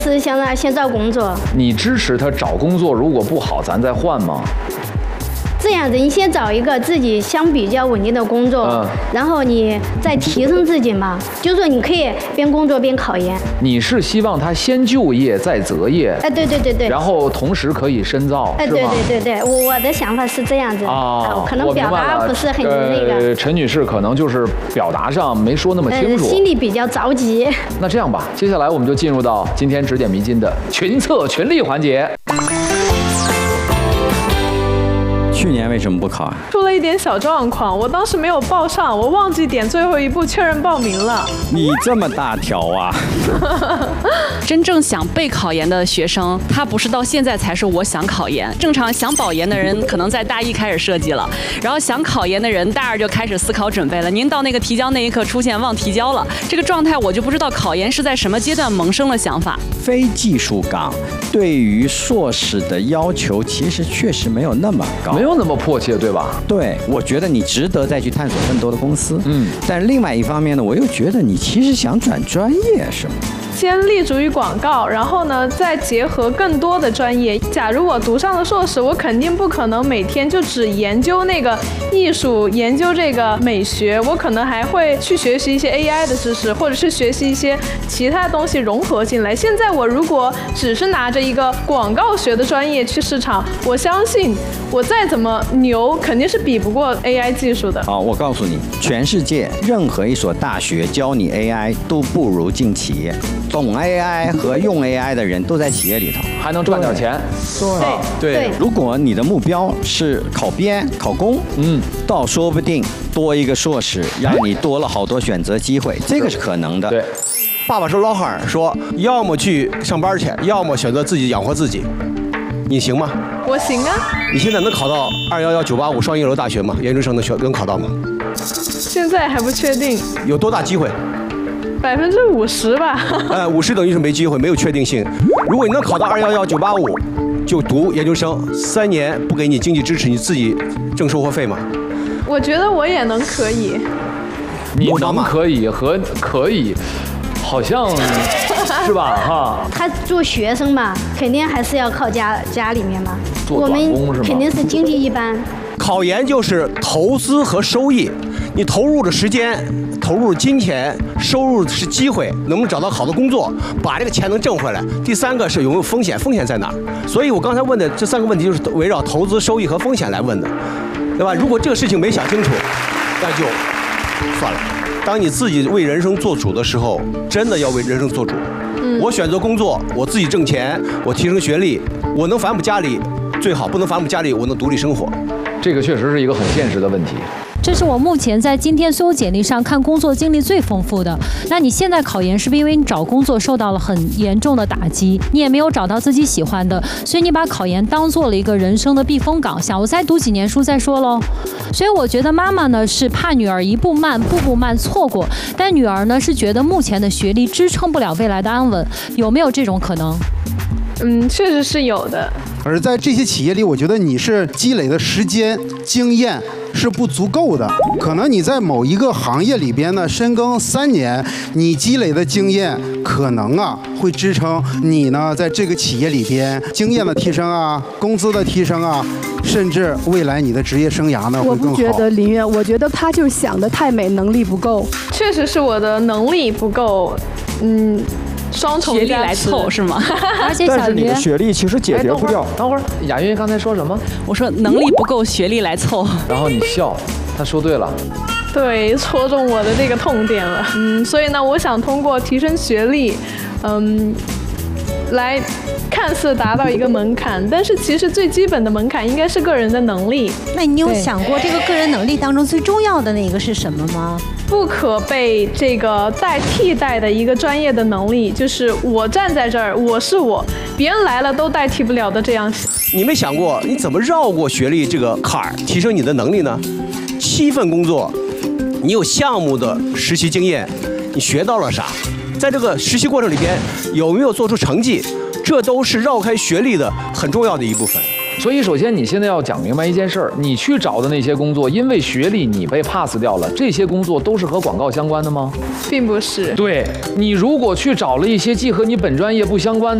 是想让他先找工作。 你支持他找工作，如果不好，咱再换吗？ 这样子，你先找一个自己相比较稳定的工作，然后你再提升自己嘛。就是说，你可以边工作边考研。 你是希望他先就业再择业？ 哎，对对对对。 然后同时可以深造， 哎，对对对对，我的想法是这样子。 啊， 可能表达不是很那个。 陈女士可能就是表达上没说那么清楚， 心里比较着急。 那这样吧，接下来我们就进入到今天指点迷津的群策群力环节。 去年为什么不考啊？ 出了一点小状况，我当时没有报上，我忘记点最后一步确认报名了。 你这么大条啊！ 真正想备考研的学生，他不是到现在才说我想考研。正常想保研的人，可能在大一开始设计了，然后想考研的人大二就开始思考准备了。您到那个提交那一刻出现忘提交了，这个状态我就不知道考研是在什么阶段萌生了想法。 非技术岗对于硕士的要求其实确实没有那么高， 没有那么迫切，对吧？ 对，我觉得你值得再去探索更多的公司。但另外一方面呢，我又觉得你其实想转专业是吗？ 先立足于广告，然后呢，再结合更多的专业。假如我读上了硕士，我肯定不可能每天就只研究那个艺术，研究这个美学，我可能还会去学习一些 AI 的知识，或者是学习一些其他东西融合进来。现在我如果只是拿着一个广告学的专业去市场，我相信我再怎么牛，肯定是比不过 AI 技术的。 我告诉你，全世界任何一所大学教你 AI 都不如进企业。懂 AI 和用 AI 的人都在企业里头， 还能赚点钱。 对，如果你的目标是考编、考公，倒说不定多一个硕士，让你多了好多选择机会，这个是可能的。 对， 爸爸说老汉儿说，要么去上班去，要么选择自己养活自己，你行吗？ 我行啊。 你现在能考到211、985双一流大学吗？研究生能考到吗？ 现在还不确定。 有多大机会 ？50%吧。 50%等于是没机会，没有确定性。如果你能考到211、985，就读研究生，3年不给你经济支持，你自己挣生活费吗？ 我觉得我也能可以。 你能可以和可以，好像是吧？哈。他做学生嘛，肯定还是要靠家里面嘛。 做短工是吗？ 我们肯定是经济一般。 考研就是投资和收益，你投入的时间。投入金钱，收入是机会，能不能找到好的工作，把这个钱能挣回来。第3个是有没有风险，风险在哪儿？所以我刚才问的这3个问题就是围绕投资、收益和风险来问的，对吧？如果这个事情没想清楚，那就算了。当你自己为人生做主的时候，真的要为人生做主。我选择工作，我自己挣钱，我提升学历，我能反哺家里最好，不能反哺家里，我能独立生活。 这个确实是一个很现实的问题。 这是我目前在今天所有简历上看工作经历最丰富的。那你现在考研是不是因为你找工作受到了很严重的打击，你也没有找到自己喜欢的，所以你把考研当做了一个人生的避风港，想我再读几年书再说喽。所以我觉得妈妈呢是怕女儿一步慢步步慢错过，但女儿呢是觉得目前的学历支撑不了未来的安稳，有没有这种可能？ 确实是有的。 而在这些企业里，我觉得你是积累的时间经验是不足够的，可能你在某一个行业里边呢深耕3年，你积累的经验可能会支撑你呢在这个企业里边经验的提升工资的提升甚至未来你的职业生涯呢会更好。 我不觉得林苑，我觉得他就是想得太美，能力不够。 确实是我的能力不够，双重学历来凑是吗？ 而且但是你的学历其实解决不掉。 等会儿，雅云刚才说什么？ 我说能力不够，学历来凑。 然后你笑，他说对了。 对，戳中我的这个痛点了。所以呢，我想通过提升学历，来看似达到一个门槛，但是其实最基本的门槛应该是个人的能力。 那你有想过这个个人能力当中最重要的那个是什么吗？ 不可被这个替代的一个专业的能力，就是我站在这儿，我是我，别人来了都代替不了的这样。 你没想过你怎么绕过学历这个坎儿，提升你的能力呢？7份工作，你有项目的实习经验，你学到了啥？在这个实习过程里边有没有做出成绩？这都是绕开学历的很重要的一部分。 所以首先你现在要讲明白一件事儿，你去找的那些工作，因为学历你被 pass 掉了，这些工作都是和广告相关的吗？ 并不是。 对，你如果去找了一些既和你本专业不相关